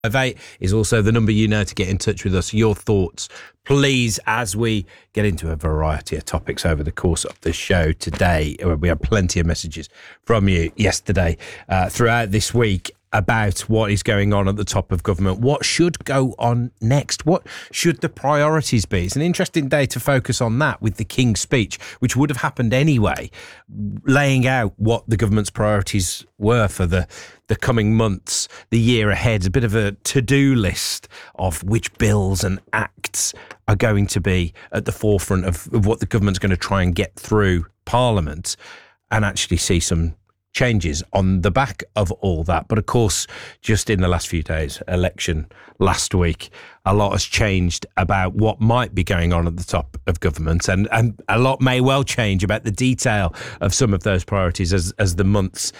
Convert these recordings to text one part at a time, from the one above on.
8 is also the number you know to get in touch with us. Your thoughts, please, as we get into a variety of topics over the course of the show today. We have plenty of messages from you yesterday, throughout this week, about what is going on at the top of government. What should go on next? What should the priorities be? It's an interesting day to focus on that with the King's speech, which would have happened anyway, laying out what the government's priorities were for the coming months, the year ahead, a bit of a to-do list of which bills and acts are going to be at the forefront of what the government's going to try and get through Parliament, and actually see some changes on the back of all that. But of course, just in the last few days, election last week, a lot has changed about what might be going on at the top of government, and a lot may well change about the detail of some of those priorities as the months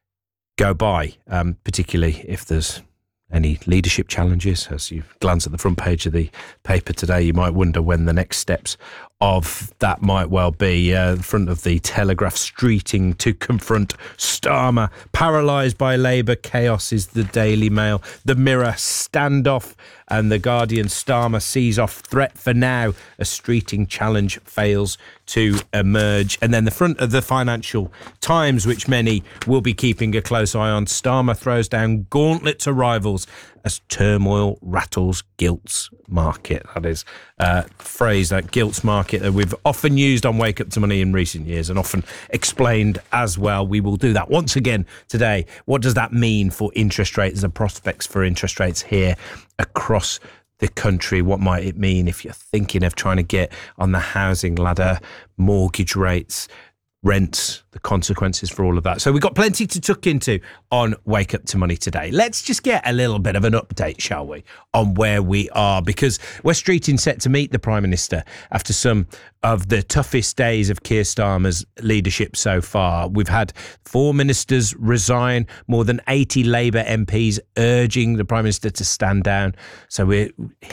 go by, particularly if there's any leadership challenges. As you glance at the front page of the paper today, you might wonder when the next steps of that might well be. The front of the Telegraph, streeting to confront Starmer, paralysed by Labour, chaos is the Daily Mail. The Mirror, standoff, and the Guardian, Starmer sees off threat for now, a streeting challenge fails to emerge. And then the front of the Financial Times, which many will be keeping a close eye on, Starmer throws down gauntlet to rivals as turmoil rattles gilt's market. That is a phrase, that gilt's market, that we've often used on Wake Up to Money in recent years and often explained as well. We will do that once again today. What does that mean for interest rates, the prospects for interest rates here across the country? What might it mean if you're thinking of trying to get on the housing ladder, mortgage rates, rents, the consequences for all of that? So we've got plenty to tuck into on Wake Up to Money today. Let's just get a little bit of an update, shall we, on where we are, because Wes Streeting set to meet the Prime Minister after some of the toughest days of Keir Starmer's leadership so far. We've had 4 ministers resign, more than 80 Labour MPs urging the Prime Minister to stand down. So we're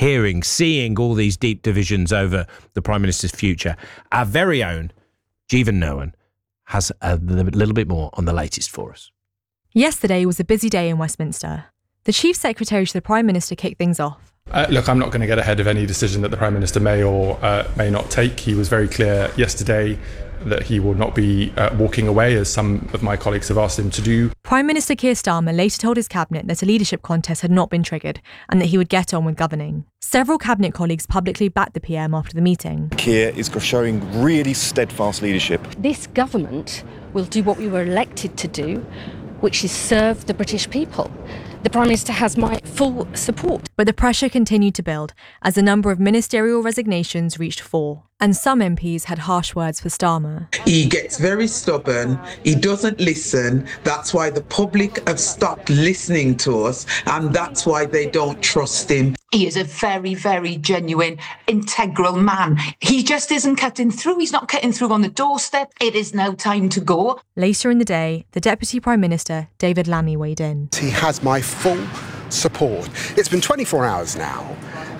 seeing all these deep divisions over the Prime Minister's future. Our very own Jeevan Nohan has a little bit more on the latest for us. Yesterday was a busy day in Westminster. The Chief Secretary to the Prime Minister kicked things off. Look, I'm not going to get ahead of any decision that the Prime Minister may or may not take. He was very clear yesterday that he will not be walking away, as some of my colleagues have asked him to do. Prime Minister Keir Starmer later told his cabinet that a leadership contest had not been triggered and that he would get on with governing. Several cabinet colleagues publicly backed the PM after the meeting. Keir is showing really steadfast leadership. This government will do what we were elected to do, which is serve the British people. The Prime Minister has my full support. But the pressure continued to build as the number of ministerial resignations reached 4. And some MPs had harsh words for Starmer. He gets very stubborn. He doesn't listen. That's why the public have stopped listening to us, and that's why they don't trust him. He is a very, very genuine, integral man. He just isn't cutting through. He's not cutting through on the doorstep. It is now time to go. Later in the day, the Deputy Prime Minister, David Lammy, weighed in. He has my full support. It's been 24 hours now,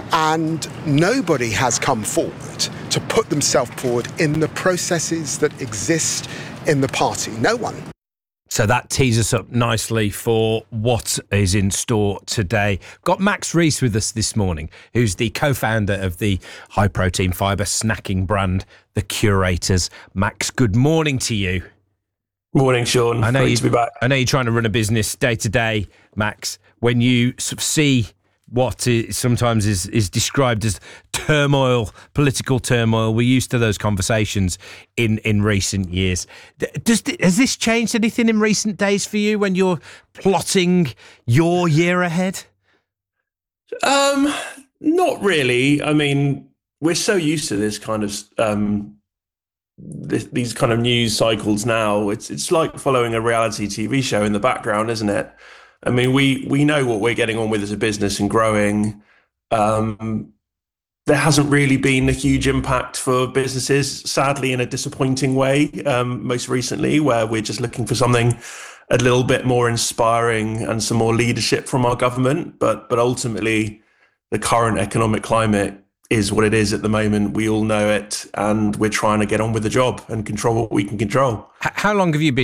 and nobody has come forward to put themselves forward in the processes that exist in the party. No one. So that tees us up nicely for what is in store today. Got Max Rees with us this morning, who's the co-founder of the high-protein fibre snacking brand, The Curators. Max, good morning to you. Morning, Sean. Great to be back. I know you're trying to run a business day to day, Max. When you sort of see what sometimes is described as turmoil, political turmoil, we're used to those conversations in recent years. Has this changed anything in recent days for you when you're plotting your year ahead? Not really. I mean, we're so used to this kind of these kind of news cycles now. It's like following a reality TV show in the background, isn't it? I mean, we know what we're getting on with as a business and growing. There hasn't really been a huge impact for businesses, sadly, in a disappointing way, most recently, where we're just looking for something a little bit more inspiring and some more leadership from our government. But ultimately, the current economic climate is what it is at the moment. We all know it, and we're trying to get on with the job and control what we can control. How long have you been